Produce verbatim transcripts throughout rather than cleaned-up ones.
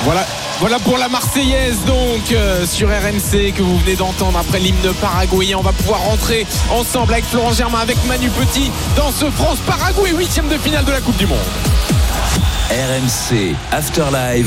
Voilà, voilà pour la Marseillaise donc euh, sur R M C que vous venez d'entendre après l'hymne paraguayen. On va pouvoir rentrer ensemble avec Florent Germain, avec Manu Petit dans ce France-Paraguay, huitième de finale de la Coupe du Monde. R M C Afterlive,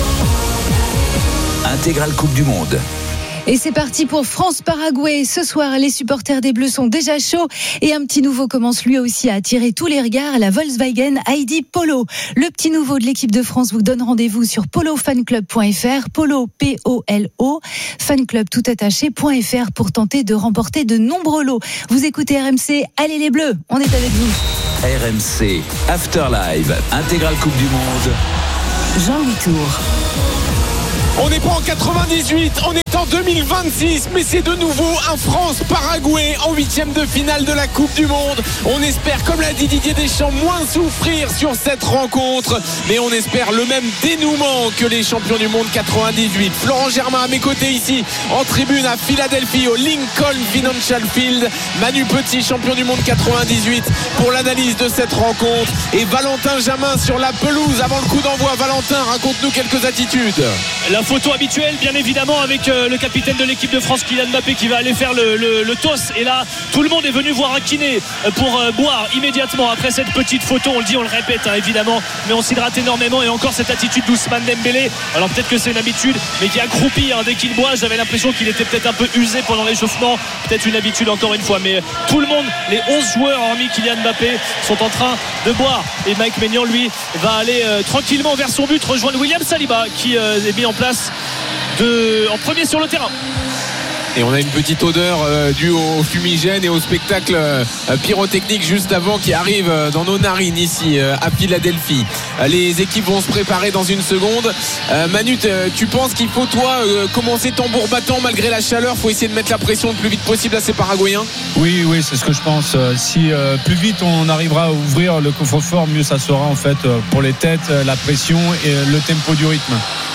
intégrale Coupe du Monde. Et c'est parti pour France-Paraguay. Ce soir, les supporters des Bleus sont déjà chauds et un petit nouveau commence lui aussi à attirer tous les regards, la Volkswagen I D Polo. Le petit nouveau de l'équipe de France vous donne rendez-vous sur polo fan club point f r, Polo P O L O, fanclub tout attaché point f r pour tenter de remporter de nombreux lots. Vous écoutez R M C, allez les Bleus, on est avec vous. R M C Afterlive, intégrale Coupe du Monde. Jean-Louis Tour. On n'est pas en quatre-vingt-dix-huit, on est en deux mille vingt-six, mais c'est de nouveau un France-Paraguay en huitième de finale de la Coupe du Monde. On espère, comme l'a dit Didier Deschamps, moins souffrir sur cette rencontre, mais on espère le même dénouement que les champions du monde quatre-vingt-dix-huit. Florent Germain à mes côtés ici, en tribune à Philadelphie, au Lincoln Financial Field. Manu Petit, champion du monde quatre-vingt-dix-huit, pour l'analyse de cette rencontre. Et Valentin Jamin sur la pelouse avant le coup d'envoi. Valentin, raconte-nous quelques attitudes. La photo habituelle, bien évidemment, avec euh, le capitaine de l'équipe de France, Kylian Mbappé, qui va aller faire le, le, le toss. Et là, tout le monde est venu voir un kiné pour euh, boire immédiatement après cette petite photo. On le dit, on le répète, hein, évidemment, mais on s'hydrate énormément. Et encore cette attitude d'Ousmane Dembélé. Alors peut-être que c'est une habitude, mais qui est accroupi hein, dès qu'il boit. J'avais l'impression qu'il était peut-être un peu usé pendant l'échauffement. Peut-être une habitude encore une fois. Mais tout le monde, les onze joueurs, hormis Kylian Mbappé, sont en train de boire. Et Mike Maignan, lui, va aller euh, tranquillement vers son but, rejoindre William Saliba, qui euh, est mis en place De, en premier sur le terrain. Et on a une petite odeur euh, due au fumigène et au spectacle euh, pyrotechnique juste avant qui arrive euh, dans nos narines ici euh, à Philadelphie. Euh, les équipes vont se préparer dans une seconde. euh, Manu, tu penses qu'il faut toi euh, commencer tambour battant malgré la chaleur? Faut essayer de mettre la pression le plus vite possible à ces Paraguayens? Oui, oui, c'est ce que je pense. Si euh, plus vite on arrivera à ouvrir le coffre-fort, mieux ça sera en fait pour les têtes, la pression et le tempo du rythme.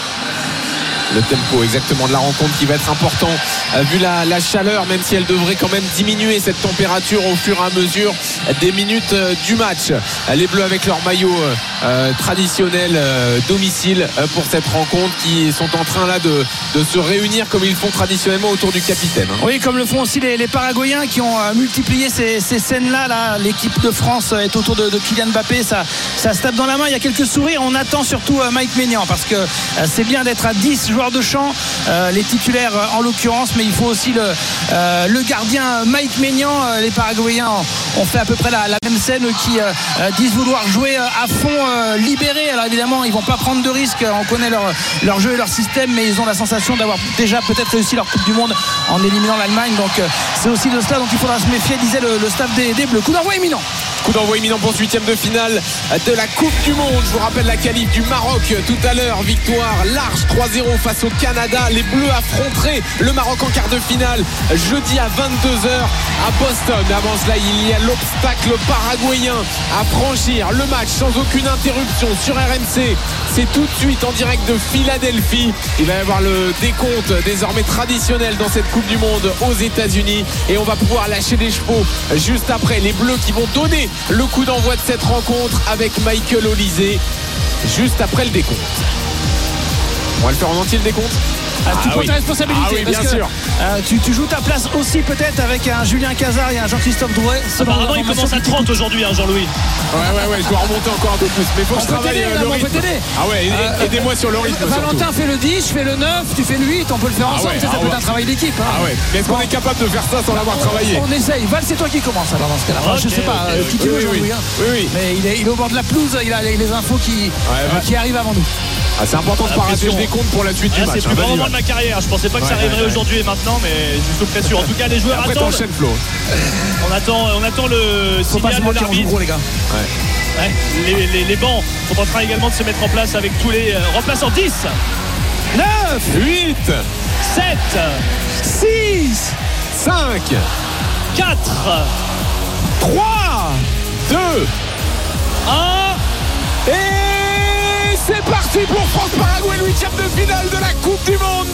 Le tempo exactement de la rencontre qui va être important euh, vu la, la chaleur, même si elle devrait quand même diminuer cette température au fur et à mesure des minutes euh, du match. Euh, les Bleus avec leur maillot euh, traditionnel euh, domicile euh, pour cette rencontre, qui sont en train là de, de se réunir comme ils font traditionnellement autour du capitaine. Hein. Oui, comme le font aussi les, les Paraguayens qui ont euh, multiplié ces, ces scènes-là. Là, l'équipe de France est autour de, de Kylian Mbappé. Ça, ça se tape dans la main. Il y a quelques sourires. On attend surtout euh, Mike Maignan, parce que euh, c'est bien d'être à dix joueurs de champ, euh, les titulaires euh, en l'occurrence, mais il faut aussi le, euh, le gardien Mike Maignan. Euh, les Paraguayens ont, ont fait à peu près la, la même scène, qui euh, euh, disent vouloir jouer euh, à fond euh, libéré. Alors évidemment, ils vont pas prendre de risques. On connaît leur, leur jeu et leur système, mais ils ont la sensation d'avoir déjà peut-être réussi leur Coupe du Monde en éliminant l'Allemagne. Donc euh, c'est aussi de cela dont il faudra se méfier, disait le, le staff des, des Bleus. Coup d'envoi imminent. Coup d'envoi imminent pour ce huitième de finale de la Coupe du Monde. Je vous rappelle la qualif du Maroc tout à l'heure. Victoire large trois zéro face au Canada. Les Bleus affronteraient le Maroc en quart de finale jeudi à vingt-deux heures à Boston. Mais avant cela, il y a l'obstacle paraguayen à franchir. Le match sans aucune interruption sur R M C. C'est tout de suite en direct de Philadelphie. Il va y avoir le décompte désormais traditionnel dans cette Coupe du Monde aux États-Unis. Et on va pouvoir lâcher les chevaux juste après. Les Bleus qui vont donner le coup d'envoi de cette rencontre avec Michael Olysée juste après le décompte. On va le faire en entier le décompte. Ah, tu ah prends oui. ta responsabilité, ah oui, parce bien que sûr. euh, tu, tu joues ta place aussi peut-être avec un Julien Cazard et un Jean-Christophe Drouet. Apparemment il commence à trente aujourd'hui, hein, Jean-Louis. Ouais ouais ouais, je dois remonter encore un peu plus, mais il faut que je travaille t'aider, euh, là, le on rythme. peut t'aider. Ah ouais, Euh, aidez-moi sur le rythme. Valentin surtout. fait le dix, je fais le neuf, tu fais le huit, on peut le faire Ah ensemble. ouais, ça, ça ah peut être ouais. un travail d'équipe. Hein. Ah ouais, mais est-ce qu'on est capable de faire ça sans l'avoir travaillé? On essaye. Val, c'est toi qui commence alors dans ce cas-là. Enfin, Ok, je sais pas ok, euh, ok. qui tu veux, Oui, oui, Jean-Louis, hein. oui, oui. Mais il est, il est au bord de la pelouse, il a les, les infos qui, euh, bah. qui arrivent avant nous. Ah, c'est important de La pas rater pression. le décompte pour la suite Ah, du match. c'est le plus hein, grand vas-y, moment de va. ma carrière. Je pensais pas que ça Ouais, arriverait ouais, ouais. aujourd'hui et maintenant, mais je suis très sûr. En tout cas, les joueurs Après attendent. t'enchaînes, Flo. On attend, on attend le Faut pas se signal de mentir, on joue l'arbitre. gros les gars. Ouais, les, les, les bancs sont en train également de se mettre en place avec tous les euh, remplaçants. Dix, neuf, huit, sept, six, cinq, quatre, trois, deux, un. et c'est parti pour France-Paraguay, le huitième de finale de la Coupe du Monde. Donc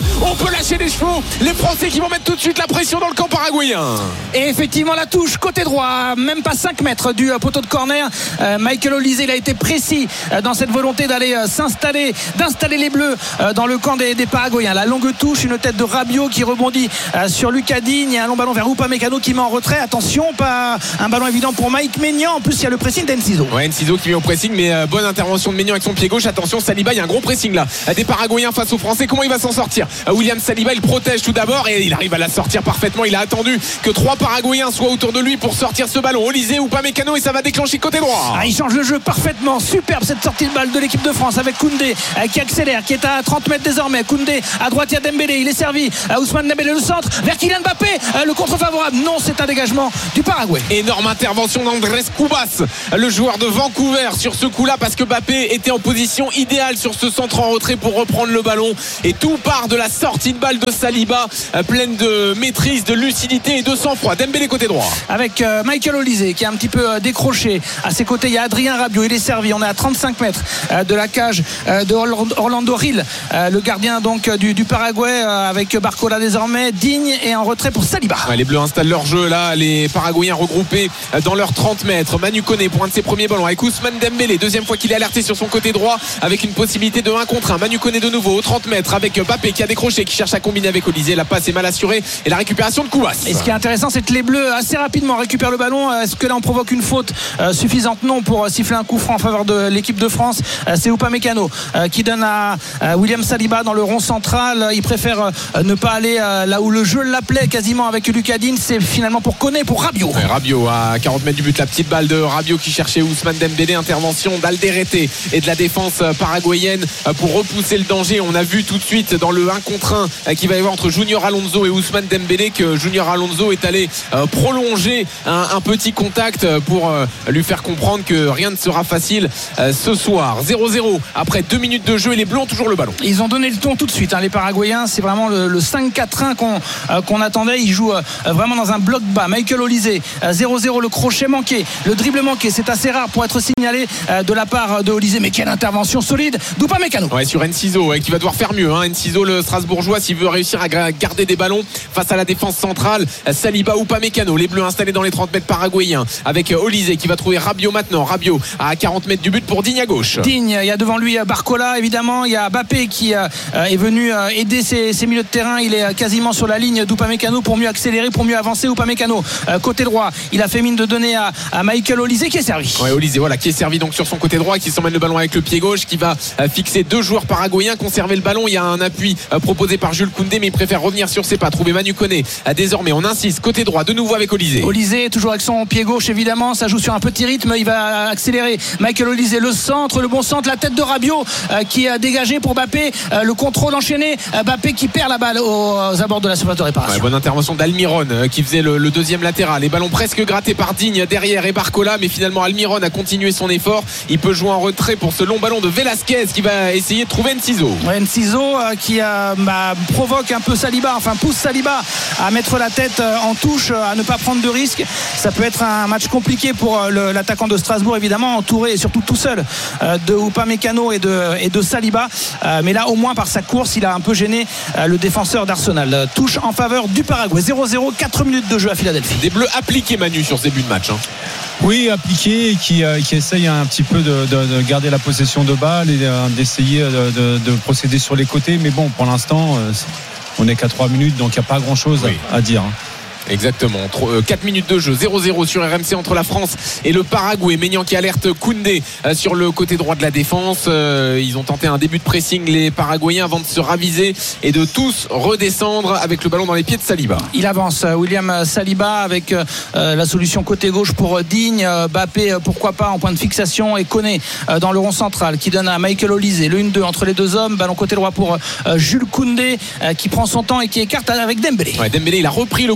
On peut lâcher les chevaux. Les Français qui vont mettre tout de suite la pression dans le camp paraguayen. Et effectivement la touche côté droit, même pas cinq mètres du poteau de corner. euh, Michael Olise, il a été précis dans cette volonté d'aller s'installer, d'installer les Bleus dans le camp des, des Paraguayens. La longue touche, une tête de Rabiot qui rebondit sur Lucas Digne, un long ballon vers Upamecano qui met en retrait. Attention, pas un ballon évident pour Mike Maignan. En plus il y a le pressing d'Enciso. Ouais, Enciso qui met au pressing, mais euh, bonne intervention de Maignan avec son pied gauche. Attention, Saliba, il y a un gros pressing là des Paraguayens face aux Français. Comment il va s'en sortir? euh, William Saliba, il protège tout d'abord et il arrive à la sortir parfaitement. Il a attendu que trois Paraguayens soient autour de lui pour sortir ce ballon. Olise, Upamecano, et ça va déclencher côté droit. Ah, il change le jeu parfaitement. Superbe cette sortie de balle de l'équipe de France avec Koundé euh, qui accélère, qui est à trente mètres désormais. Koundé à droite, il y a Dembélé, il est servi à Ousmane Dembélé, le centre vers Kylian Mbappé, euh, le contre favorable. Non, c'est un dégagement du Paraguay. Énorme intervention d'Andrés Cubas, le joueur de Vancouver, sur ce coup là, parce que Mbappé était en position idéale sur ce centre en retrait pour reprendre le ballon, et tout part de la sortie de balle de Saliba, euh, pleine de maîtrise, de lucidité et de sang-froid. Dembélé côté droit avec euh, Michael Olise qui est un petit peu euh, décroché. À ses côtés il y a Adrien Rabiot, il est servi. On est à trente-cinq mètres euh, de la cage euh, de Orlando Hill, euh, le gardien donc euh, du, du Paraguay, euh, avec Barcola désormais. Digne et en retrait pour Saliba. Ouais, les Bleus installent leur jeu là, les Paraguayens regroupés dans leurs trente mètres. Manu Koné pour un de ses premiers ballons avec Ousmane Dembélé, deuxième fois qu'il est alerté sur son côté droit avec une possibilité de un contre un. Manu Koné de nouveau aux trente mètres avec Mbappé qui a décroché, qui cherche à combiner avec Olise. La passe est mal assurée et la récupération de Cubas. Et ce qui est intéressant, c'est que les Bleus assez rapidement récupèrent le ballon. Est-ce que là on provoque une faute euh, suffisante? Non, pour euh, siffler un coup franc en faveur de l'équipe de France. euh, C'est Upamecano euh, qui donne à euh, William Saliba dans le rond central. Il préfère euh, ne pas aller euh, là où le jeu l'appelait quasiment avec Lucas Digne. C'est finalement pour Koné, pour Rabiot. Ouais, Rabiot à quarante mètres du but, la petite balle de Rabiot qui cherchait Ousmane Dembélé. Intervention d'Alderete et de la défense paraguayenne pour repousser le danger. On a vu tout de suite dans le un contre un qui va y avoir entre Junior Alonso et Ousmane Dembélé que Junior Alonso est allé euh, prolonger un, un petit contact pour euh, lui faire comprendre que rien ne sera facile euh, ce soir. zéro zéro après deux minutes de jeu et les Bleus ont toujours le ballon. Ils ont donné le ton tout de suite, hein, les Paraguayens. C'est vraiment le, le cinq quatre un qu'on, euh, qu'on attendait. Ils jouent euh, vraiment dans un bloc bas. Michael Olise, euh, zéro zéro, le crochet manqué, le dribble manqué. C'est assez rare pour être signalé euh, de la part de Olise, mais quelle intervention solide d'Upamecano. Ouais, sur Enciso, ouais, qui va devoir faire mieux, hein. Enciso, le Strasbourgeois, s'il veut réussir à garder des ballons face à la défense centrale. Saliba, Upamecano, les Bleus installés dans les trente mètres paraguayens avec Olise qui va trouver Rabiot maintenant. Rabiot à quarante mètres du but pour Digne à gauche. Digne, il y a devant lui Barcola évidemment, il y a Mbappé qui euh, est venu euh, aider ses, ses milieux de terrain. Il est quasiment sur la ligne d'Upamecano pour mieux accélérer, pour mieux avancer. Upamecano euh, côté droit, il a fait mine de donner à, à Michael Olise qui est servi. Ouais, Olise, voilà, qui est servi donc sur son côté droit, qui s'emmène le ballon avec le pied gauche, qui va euh, fixer deux joueurs paraguayens, conserver le ballon. Il y a un appui euh, proposé par Jules Koundé, mais il préfère revenir sur ses pas, trouver Manu Koné. Euh, désormais on insiste côté droit de nouveau avec Olise. Olise toujours avec son pied gauche évidemment, ça joue sur un petit rythme, il va accélérer. Michael Olise, le centre, le bon centre, la tête de Rabiot euh, qui a dégagé pour Mbappé, euh, le contrôle enchaîné, euh, Mbappé qui perd la balle aux, aux abords de la surface de réparation. Ouais, bonne intervention d'Almiron euh, qui faisait le, le deuxième latéral. Les ballons presque grattés par Digne derrière et Barcola, mais finalement Almiron a continué son effort. Il peut jouer en retrait pour ce long ballon de Velasquez qui va essayer de trouver Enciso. Ouais, Enciso euh, qui euh, bah, provoque un peu Saliba, enfin pousse Saliba à mettre la tête euh, en touche, euh, à ne pas prendre de risques. Ça peut être un match compliqué pour euh, le, l'attaquant de Strasbourg évidemment, entouré et surtout tout seul euh, de Upamecano et de, et de Saliba, euh, mais là au moins par sa course il a un peu gêné euh, le défenseur d'Arsenal. euh, touche en faveur du Paraguay. Zéro zéro, quatre minutes de jeu à Philadelphie. Des Bleus appliqués, Manu, sur ce début de match, hein. Oui, appliqué et qui, euh, qui essaye un petit peu de, de, de garder la possession de balle et euh, d'essayer de, de, de procéder sur les côtés, mais bon, pour l'instant euh, on n'est qu'à trois minutes, donc il n'y a pas grand chose oui. à, à dire, hein. Exactement, quatre minutes de jeu, zéro zéro sur R M C entre la France et le Paraguay. Maignan qui alerte Koundé sur le côté droit de la défense. Ils ont tenté un début de pressing, les Paraguayens, avant de se raviser et de tous redescendre avec le ballon dans les pieds de Saliba. Il avance, William Saliba avec la solution côté gauche pour Digne. Mbappé, pourquoi pas, en point de fixation, et Koné dans le rond central qui donne à Michael Olise. Le un deux entre les deux hommes, ballon côté droit pour Jules Koundé qui prend son temps et qui écarte avec Dembélé. Ouais, Dembélé, il a repris le couloir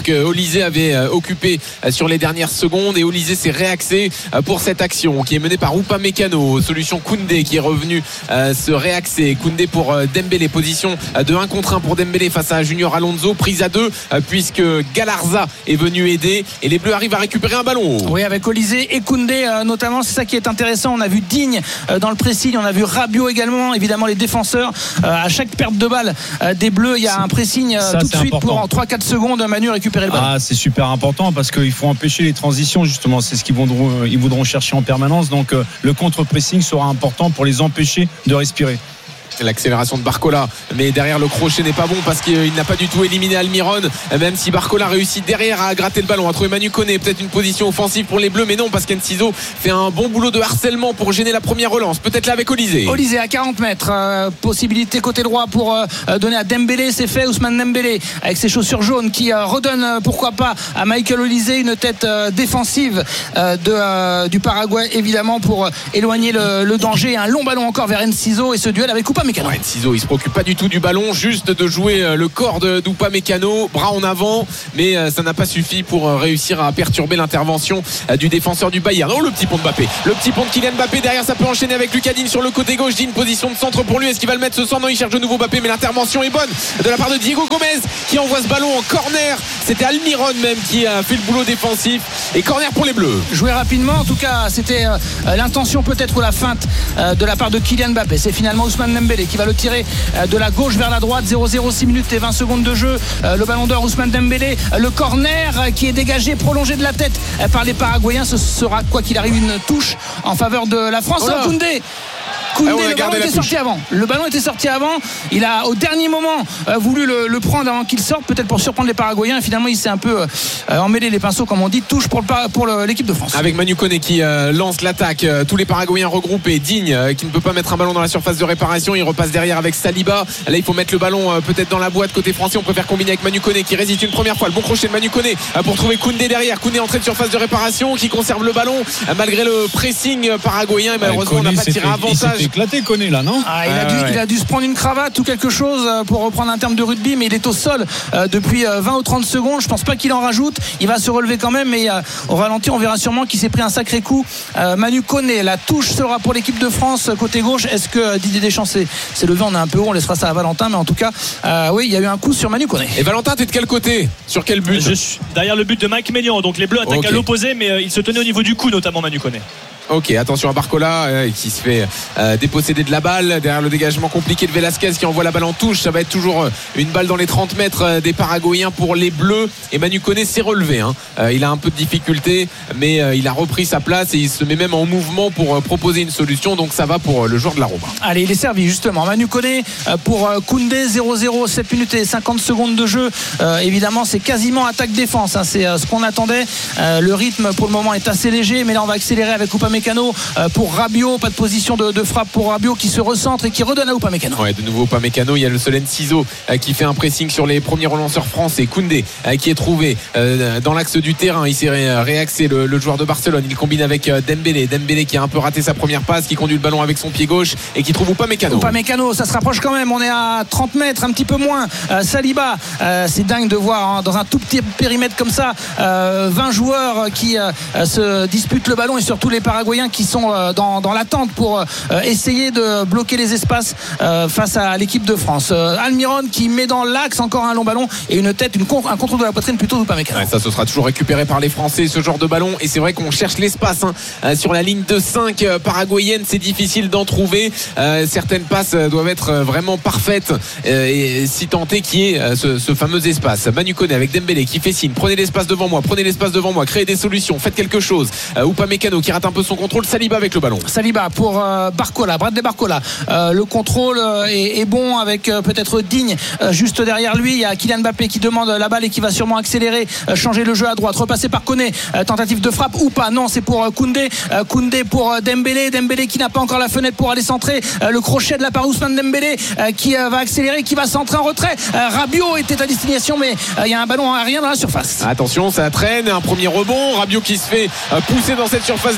que Olysée avait occupé sur les dernières secondes, et Olysée s'est réaxé pour cette action qui est menée par Upamecano. Solution Koundé qui est revenu se réaxer. Koundé pour Dembélé, position de un contre un pour Dembélé face à Junior Alonso, prise à deux puisque Galarza est venu aider, et les Bleus arrivent à récupérer un ballon. Oui, avec Olysée et Koundé notamment, c'est ça qui est intéressant. On a vu Digne dans le pressing, on a vu Rabiot également, évidemment les défenseurs. À chaque perte de balle des Bleus, il y a un pressing ça, tout de suite important. Pour en trois quatre secondes Manu récupérer le ballon. Ah, c'est super important parce qu'il faut empêcher les transitions, justement, c'est ce qu'ils voudront, ils voudront chercher en permanence. Donc euh, le contre-pressing sera important pour les empêcher de respirer. L'accélération de Barcola, mais derrière le crochet n'est pas bon parce qu'il n'a pas du tout éliminé Almiron, même si Barcola réussit derrière à gratter le ballon, à trouver Manu Koné, peut-être une position offensive pour les Bleus, mais non, parce qu'Enciso fait un bon boulot de harcèlement pour gêner la première relance, peut-être là avec Olysée. Olysée à quarante mètres, euh, possibilité côté droit pour euh, donner à Dembélé, c'est fait. Ousmane Dembélé avec ses chaussures jaunes qui euh, redonne euh, pourquoi pas à Michael Olysée une tête euh, défensive euh, de, euh, du Paraguay, évidemment, pour euh, éloigner le, le danger. Un long ballon encore vers Enciso, et ce duel avec Upamecano. Ouais, Enciso, il se préoccupe pas du tout du ballon, juste de jouer le corps de d'Upamecano, bras en avant, mais ça n'a pas suffi pour réussir à perturber l'intervention du défenseur du Bayern. Oh, le petit pont de Mbappé, le petit pont de Kylian Mbappé, derrière ça peut enchaîner avec Lucas Digne sur le côté gauche. Digne, position de centre pour lui, est-ce qu'il va le mettre ce centre? Non, il cherche de nouveau Mbappé, mais l'intervention est bonne de la part de Diego Gomez qui envoie ce ballon en corner. C'était Almiron même qui a fait le boulot défensif, et corner pour les Bleus. Jouer rapidement, en tout cas c'était euh, l'intention peut-être ou la feinte euh, de la part de Kylian Mbappé. C'est finalement Ousmane Dembélé qui va le tirer de la gauche vers la droite. Zéro zéro, six minutes et vingt secondes de jeu. Le ballon d'or Ousmane Dembélé, le corner qui est dégagé, prolongé de la tête par les Paraguayens. Ce sera quoi qu'il arrive une touche en faveur de la France. Oh Koundé Koundé, ah ouais, le ballon était sorti avant. Le ballon était sorti avant. Il a au dernier moment euh, voulu le, le prendre avant qu'il sorte, peut-être pour surprendre les Paraguayens. Et finalement, il s'est un peu euh, emmêlé les pinceaux, comme on dit. Touche pour, le, pour le, l'équipe de France. Avec Manu Koné qui euh, lance l'attaque. Euh, tous les Paraguayens regroupés. Digne euh, qui ne peut pas mettre un ballon dans la surface de réparation. Il repasse derrière avec Saliba. Là, il faut mettre le ballon euh, peut-être dans la boîte côté français. On préfère combiner avec Manu Koné qui résiste une première fois. Le bon crochet de Manu Koné euh, pour trouver Koundé derrière. Koundé entrée de surface de réparation qui conserve le ballon euh, malgré le pressing paraguayen. Et malheureusement, ouais, on n'a pas tiré avantage. Il s'est éclaté, Koné là. Non ah, il, a dû, ouais. il a dû se prendre une cravate ou quelque chose pour reprendre un terme de rugby, mais il est au sol euh, depuis euh, vingt ou trente secondes. Je pense pas qu'il en rajoute. Il va se relever quand même, mais euh, au ralenti on verra sûrement qu'il s'est pris un sacré coup. euh, Manu Koné, la touche sera pour l'équipe de France côté gauche. Est-ce que euh, Didier Deschamps s'est, s'est levé? On est un peu haut, on laissera ça à Valentin, mais en tout cas euh, oui, il y a eu un coup sur Manu Koné. Et Valentin, t'es de quel côté? Sur quel but? Je suis derrière le but de Mike Maignan, donc les Bleus attaquent okay. à l'opposé, mais euh, il se tenait au niveau du cou, notamment Manu Koné. Ok, attention à Barcola euh, qui se fait euh, déposséder de la balle derrière le dégagement compliqué de Velasquez qui envoie la balle en touche. Ça va être toujours euh, une balle dans les trente mètres euh, des Paraguayens pour les Bleus. Et Manu Koné s'est relevé hein. euh, il a un peu de difficulté, mais euh, il a repris sa place et il se met même en mouvement pour euh, proposer une solution. Donc ça va pour euh, le joueur de la Roma. Allez, il est servi justement Manu Koné euh, pour euh, Koundé. Zéro zéro, sept minutes et cinquante secondes de jeu. euh, Évidemment c'est quasiment attaque-défense hein. C'est euh, ce qu'on attendait. euh, Le rythme pour le moment est assez léger, mais là on va accélérer avec Upamecano euh, pour Rabiot. Pas de position de, de frappe pour Rabiot qui se recentre et qui redonne à Upamecano. Ouais, de nouveau Upamecano. Il y a le seul Enciso euh, qui fait un pressing sur les premiers relanceurs français. Koundé euh, qui est trouvé euh, dans l'axe du terrain. Il s'est ré- réaxé le, le joueur de Barcelone. Il combine avec euh, Dembélé. Dembélé qui a un peu raté sa première passe, qui conduit le ballon avec son pied gauche et qui trouve Upamecano. Upamecano, ça se rapproche quand même. On est à trente mètres, un petit peu moins. euh, Saliba, euh, c'est dingue de voir hein, dans un tout petit périmètre comme ça euh, vingt joueurs qui euh, se disputent le ballon, et surtout les Paraguayens qui sont euh, dans, dans l'attente pour euh, essayer de bloquer les espaces euh, face à l'équipe de France. euh, Almiron qui met dans l'axe encore un long ballon et une tête, une con- un contrôle de la poitrine plutôt d'Upamecano. Ouais, ça ce sera toujours récupéré par les Français, ce genre de ballon, et c'est vrai qu'on cherche l'espace hein. euh, sur la ligne de cinq euh, paraguayenne. C'est difficile d'en trouver. euh, certaines passes euh, doivent être vraiment parfaites euh, et si tant est qu'il y ait euh, ce, ce fameux espace. Manu Koné avec Dembélé qui fait signe, prenez l'espace devant moi, prenez l'espace devant moi, créez des solutions, faites quelque chose. euh, Upamecano qui rate un peu son contrôle. Saliba avec le ballon. Saliba pour euh, Barcola, Bradley Barcola. Euh, le contrôle euh, est, est bon avec euh, peut-être Digne euh, juste derrière lui. Il y a Kylian Mbappé qui demande la balle et qui va sûrement accélérer, euh, changer le jeu à droite, repasser par Koné. Euh, tentative de frappe ou pas? Non, c'est pour euh, Koundé. Euh, Koundé pour euh, Dembélé. Dembélé qui n'a pas encore la fenêtre pour aller centrer. Euh, le crochet de la part Ousmane Dembélé euh, qui euh, va accélérer, qui va centrer en retrait. Euh, Rabiot était à destination, mais euh, il y a un ballon aérien dans la surface. Attention, ça traîne. Un premier rebond. Rabiot qui se fait euh, pousser dans cette surface de réparation.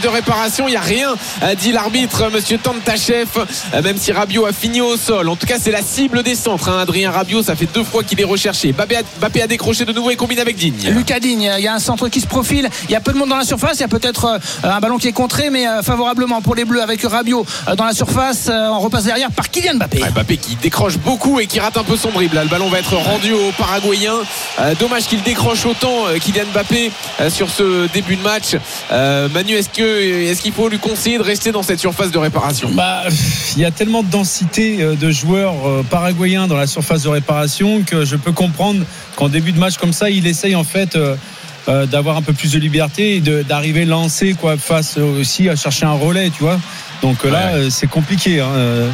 réparation, il n'y a rien, dit l'arbitre monsieur Tantachev, même si Rabiot a fini au sol. En tout cas c'est la cible des centres, hein. Adrien Rabiot, ça fait deux fois qu'il est recherché. Mbappé a, Mbappé a décroché de nouveau et combine avec Digne. Lucas Digne, il y a un centre qui se profile, il y a peu de monde dans la surface, il y a peut-être un ballon qui est contré mais favorablement pour les Bleus avec Rabiot dans la surface. On repasse derrière par Kylian Mbappé. Ouais, Mbappé qui décroche beaucoup et qui rate un peu son dribble. Là, le ballon va être rendu aux Paraguayens. Euh, dommage qu'il décroche autant euh, Kylian Mbappé euh, sur ce début de match. Euh, Manu, est-ce que est-ce qu'il faut lui conseiller de rester dans cette surface de réparation? Bah, il y a tellement de densité de joueurs euh, paraguayens dans la surface de réparation que je peux comprendre qu'en début de match comme ça, il essaye en fait euh, euh, d'avoir un peu plus de liberté et de, d'arriver lancé quoi, face aussi à chercher un relais, tu vois. Donc là, ouais. euh, c'est compliqué. Hein, euh,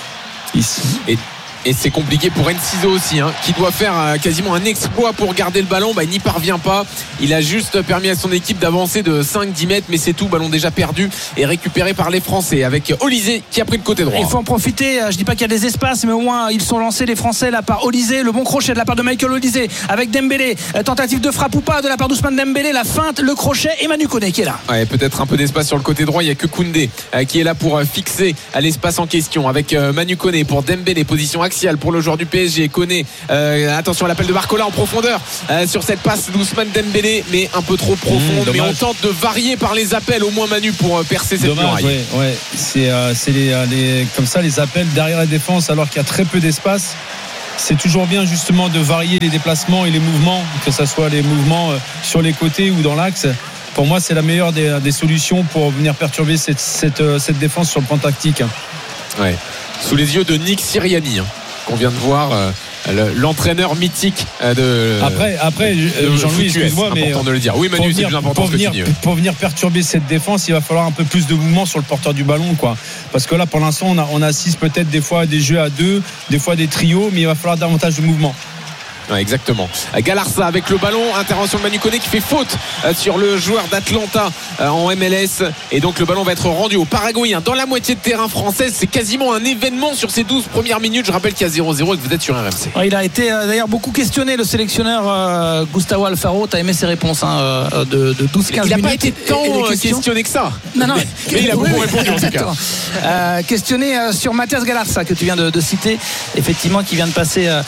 ici. Et... Et c'est compliqué pour Enciso aussi, hein, qui doit faire euh, quasiment un exploit pour garder le ballon. Bah, il n'y parvient pas. Il a juste permis à son équipe d'avancer de cinq dix mètres, mais c'est tout. Ballon déjà perdu et récupéré par les Français avec Olysée qui a pris le côté droit. Il faut en profiter. Je dis pas qu'il y a des espaces, mais au moins ils sont lancés les Français là par Olysée. Le bon crochet de la part de Michael Olysée avec Dembélé. Tentative de frappe ou pas de la part d'Ousmane Dembélé. La feinte, le crochet et Manu Koné qui est là. Ouais, peut-être un peu d'espace sur le côté droit. Il n'y a que Koundé euh, qui est là pour euh, fixer euh, l'espace en question avec euh, Manu Koné pour Dembélé. Position axiale pour le joueur du P S G. Koné, euh, attention à l'appel de Barcola en profondeur euh, sur cette passe d'Ousmane Dembélé, mais un peu trop profonde. Mmh, mais on tente de varier par les appels, au moins Manu, pour euh, percer cette dommage, muraille. Ouais, ouais. C'est, euh, c'est les, les, comme ça les appels derrière la défense alors qu'il y a très peu d'espace. C'est toujours bien justement de varier les déplacements et les mouvements, que ce soit les mouvements euh, sur les côtés ou dans l'axe. Pour moi, c'est la meilleure des, des solutions pour venir perturber cette, cette, cette défense sur le plan tactique. Ouais. Sous les yeux de Nick Sirianni, hein, qu'on vient de voir, euh, le, l'entraîneur mythique euh, de. Après, après de, Jean-Louis, excuse-moi, mais important de le dire. Oui, Manu, venir, c'est plus important pour que venir, tu dis. Pour venir perturber cette défense, il va falloir un peu plus de mouvement sur le porteur du ballon, quoi. Parce que là, pour l'instant, on, a, on assiste peut-être des fois à des jeux à deux, des fois des trios, mais il va falloir davantage de mouvement. Ouais, exactement. Galarza avec le ballon, intervention de Manu Koné qui fait faute sur le joueur d'Atlanta en M L S, et donc le ballon va être rendu aux Paraguayens dans la moitié de terrain française. C'est quasiment un événement sur ces douze premières minutes. Je rappelle qu'il y a zéro zéro et que vous êtes sur R M C. Il a été euh, d'ailleurs beaucoup questionné, le sélectionneur euh, Gustavo Alfaro. T'as aimé ses réponses, hein, euh, de, de douze quinze minutes. Il n'a pas été tant questionné que ça. Non, non, mais, mais il a beaucoup répondu en tout cas. Euh, questionné euh, sur Mathias Galarza que tu viens de, de citer, effectivement, qui vient de passer euh,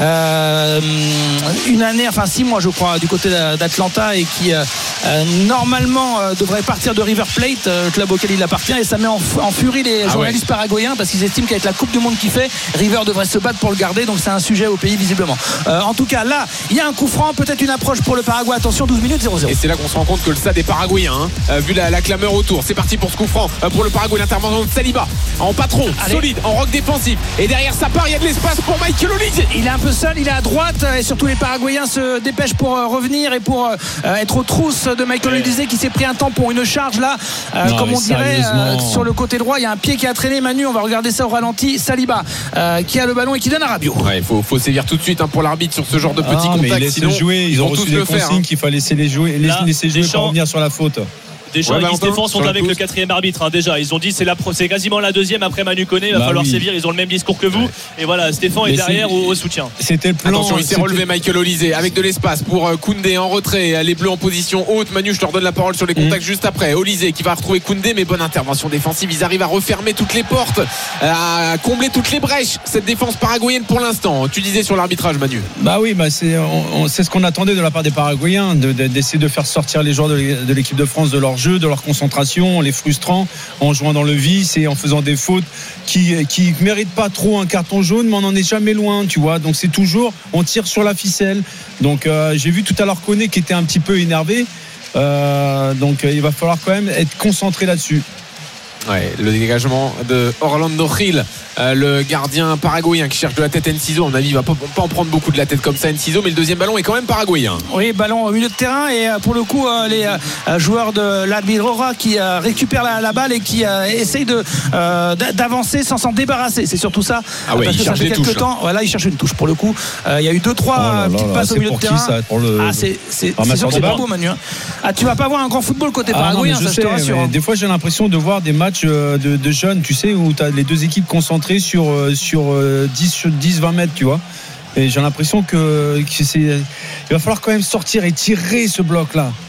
euh, une année, enfin six mois je crois, du côté d'Atlanta, et qui euh, normalement euh, devrait partir de River Plate, euh, club auquel il appartient, et ça met en, en furie les ah journalistes ouais. paraguayens, parce qu'ils estiment qu'avec la Coupe du Monde qu'il fait, River devrait se battre pour le garder, donc c'est un sujet au pays visiblement. Euh, en tout cas là, il y a un coup franc, peut-être une approche pour le Paraguay. Attention, douze minutes, zéro zéro. Et c'est là qu'on se rend compte que le stade est paraguayen, hein, euh, vu la, la clameur autour. C'est parti pour ce coup franc euh, pour le Paraguay, l'intervention de Saliba en patron, Allez. solide, en rock défensif, et derrière ça part, il y a de l'espace pour Michael Olysée. Il est un peu seul, il est à droite, et surtout les Paraguayens se dépêchent pour euh, revenir et pour euh, être aux trousses de Michael Olysée, qui s'est pris un temps pour une charge là, euh, non, comme on dirait, euh, sur le côté droit. Il y a un pied qui a traîné. Manu, on va regarder ça au ralenti. Saliba euh, qui a le ballon et qui donne à Rabiot. Ouais, il faut, faut sévir tout de suite, hein, pour l'arbitre sur ce genre de petits ah, contacts. Sinon, jouer. Ils, ils ont reçu des consignes, hein, qu'il fallait laisser les jouer, là, laisser jouer pour revenir sur la faute. Deschamps ouais, et Guy Stéphane sont avec le quatrième arbitre, hein, déjà. Ils ont dit c'est, la, c'est quasiment la deuxième après Manu Koné. Il va bah falloir oui. sévir. Ils ont le même discours que vous. Ouais. Et voilà, Stéphane est derrière au, au soutien. C'était le plan. Attention, il s'est relevé Michael Olysée avec de l'espace pour Koundé en retrait. Les Bleus en position haute. Manu, je te redonne la parole sur les contacts mmh. juste après. Olysée qui va retrouver Koundé, mais bonne intervention défensive. Ils arrivent à refermer toutes les portes, à combler toutes les brèches. Cette défense paraguayenne pour l'instant. Tu disais sur l'arbitrage, Manu. Bah oui, bah c'est, on, on, c'est ce qu'on attendait de la part des Paraguayens, de, de, d'essayer de faire sortir les joueurs de, de l'équipe de France de leur jeu, de leur concentration, en les frustrant, en jouant dans le vice et en faisant des fautes qui qui méritent pas trop un carton jaune, mais on n'en est jamais loin, tu vois. Donc c'est toujours, on tire sur la ficelle. Donc euh, j'ai vu tout à l'heure Koné qui était un petit peu énervé. Euh, donc euh, il va falloir quand même être concentré là-dessus. Ouais, le dégagement de Orlando Gil, euh, le gardien paraguayen qui cherche de la tête Enciso. À mon avis, il va pas, pas en prendre beaucoup de la tête comme ça, Enciso, mais le deuxième ballon est quand même paraguayen. Oui, ballon au milieu de terrain, et pour le coup, euh, les euh, joueurs de l'Albirroja qui euh, récupèrent la, la balle et qui euh, essayent de, euh, d'avancer sans s'en débarrasser. C'est surtout ça. Ah ouais, parce que ça fait quelques temps. Voilà, il cherche une touche pour le coup. Euh, il y a eu deux trois oh là petites là passes là, au milieu de terrain. Ça, pour le... Ah, c'est, c'est, c'est sûr que c'est pas beau, Manu. Ah, tu vas pas voir un grand football côté ah, paraguayen, ça je te rassure. Des fois, j'ai l'impression de voir des matchs de, de jeunes, tu sais, où tu as les deux équipes concentrées sur, sur dix vingt mètres, tu vois. Et j'ai l'impression que, que c'est, il va falloir quand même sortir et tirer ce bloc-là.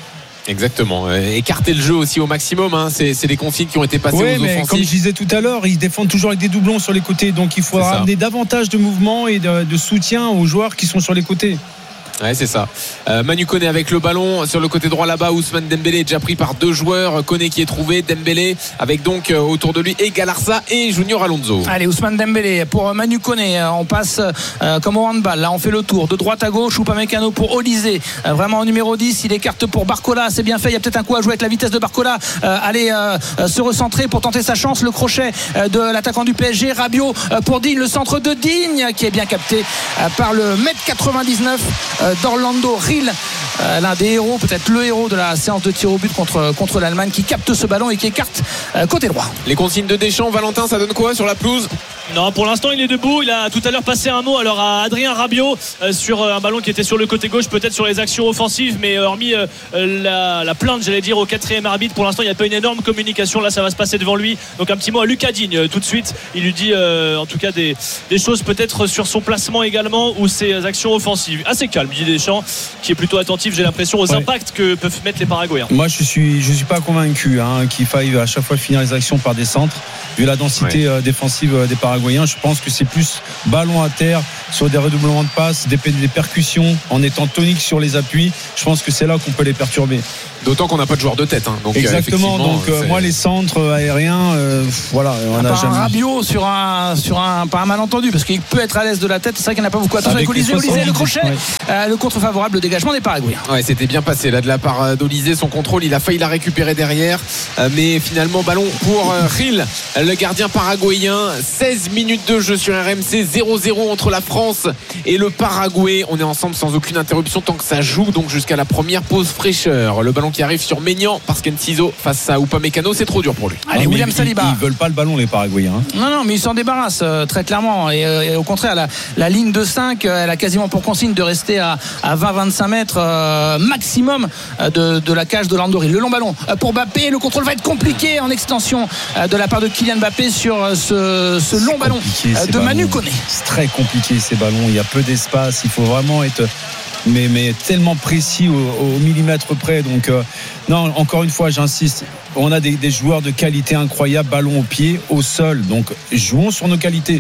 Exactement. Écarter le jeu aussi au maximum. Hein. C'est, c'est les consignes qui ont été passées oui, aux mais offensifs. Comme je disais tout à l'heure, ils défendent toujours avec des doublons sur les côtés. Donc il faut ramener davantage de mouvement et de, de soutien aux joueurs qui sont sur les côtés. Ouais, c'est ça. Euh, Manu Koné avec le ballon sur le côté droit là-bas. Ousmane Dembélé est déjà pris par deux joueurs. Koné qui est trouvé, Dembélé avec donc euh, autour de lui et Galarza et Junior Alonso. Allez, Ousmane Dembélé pour Manu Koné. On passe euh, comme au handball. Là, on fait le tour de droite à gauche. Upamecano pour Olysée. Euh, vraiment en numéro dix. Il écarte pour Barcola. C'est bien fait. Il y a peut-être un coup à jouer avec la vitesse de Barcola. Euh, allez euh, euh, se recentrer pour tenter sa chance. Le crochet euh, de l'attaquant du P S G. Rabiot euh, pour Digne. Le centre de Digne qui est bien capté euh, par le mètre quatre-vingt-dix-neuf d'Orlando Rill, euh, l'un des héros, peut-être le héros de la séance de tir au but contre, contre l'Allemagne, qui capte ce ballon et qui écarte euh, côté droit. Les consignes de Deschamps, Valentin, ça donne quoi sur la pelouse? Non, pour l'instant il est debout. Il a tout à l'heure passé un mot alors à Adrien Rabiot euh, sur euh, un ballon qui était sur le côté gauche, peut-être sur les actions offensives, mais euh, hormis euh, la, la plainte, j'allais dire, au quatrième arbitre, pour l'instant il n'y a pas une énorme communication. Là ça va se passer devant lui. Donc un petit mot à Lucas Digne euh, tout de suite. Il lui dit euh, en tout cas des, des choses peut-être sur son placement également ou ses actions offensives. Assez calme, dit Deschamps, qui est plutôt attentif, j'ai l'impression, aux ouais. impacts que peuvent mettre les Paraguayens. Moi je suis je suis pas convaincu hein, qu'il faille à chaque fois finir les actions par des centres. Vu la densité ouais. euh, défensive euh, des Paraguayens, je pense que c'est plus ballon à terre sur des redoublements de passes, des, des percussions, en étant tonique sur les appuis. Je pense que c'est là qu'on peut les perturber. D'autant qu'on n'a pas de joueur de tête. Hein. Donc, exactement. Euh, donc euh, moi les centres aériens, euh, voilà, on a jamais. Un Rabiot sur un sur un pas un malentendu parce qu'il peut être à l'aise de la tête. C'est vrai qu'il n'y en a pas beaucoup. Attention avec Olysée, Olysée, le crochet, ouais. euh, le contre favorable, le dégagement des Paraguayens. Ouais, c'était bien passé là de la part d'Olysée. Son contrôle, il a failli la récupérer derrière, euh, mais finalement ballon pour euh, Rill, le gardien paraguayen. seize minutes de jeu sur R M C, zéro zéro entre la France et le Paraguay. On est ensemble sans aucune interruption tant que ça joue, donc jusqu'à la première pause fraîcheur. Le ballon qui arrive sur Maignan parce qu'Enciso face à Upamecano, c'est trop dur pour lui. Allez, William Saliba. Ils, ils veulent pas le ballon les Paraguayens. Hein. Non non, mais ils s'en débarrassent euh, très clairement et, euh, et au contraire la, la ligne de cinq, euh, elle a quasiment pour consigne de rester à, à vingt à vingt-cinq mètres euh, maximum euh, de, de la cage de Landori. Le long ballon euh, pour Mbappé, le contrôle va être compliqué en extension euh, de la part de Kylian Mbappé sur euh, ce, ce long ballon euh, de Manu Koné. C'est très compliqué ces ballons, il y a peu d'espace, il faut vraiment être mais, mais tellement précis au, au millimètre près. Donc euh, non, encore une fois j'insiste, on a des, des joueurs de qualité incroyable, ballon au pied, au sol, donc jouons sur nos qualités.